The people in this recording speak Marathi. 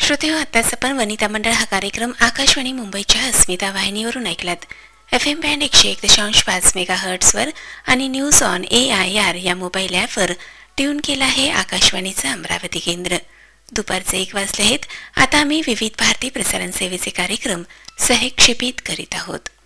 श्रोतेहो, आत्ताच आपण वनिता मंडळ हा कार्यक्रम आकाशवाणी मुंबईच्या अस्मिता वाहिनीवरून ऐकलात. FM बँड 101.5 मेगाहर्ट्झवर आणि न्यूज ऑन AIR या मोबाईल ॲपवर ट्यून केला आहे आकाशवाणीचं अमरावती केंद्र. दुपारचे 1 वाजले आहेत. आता आम्ही विविध भारती प्रसारण सेवेचे कार्यक्रम सहक्षेपित करीत आहोत.